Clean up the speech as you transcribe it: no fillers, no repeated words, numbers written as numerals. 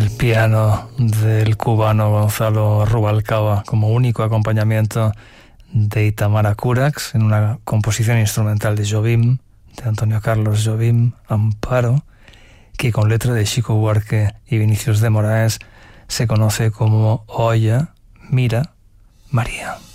el piano del cubano Gonzalo Rubalcaba como único acompañamiento de Itamara Curax en una composición instrumental de Jobim, de Antonio Carlos Jobim, Amparo, que con letra de Chico Buarque y Vinicius de Moraes se conoce como Oya, Mira, María.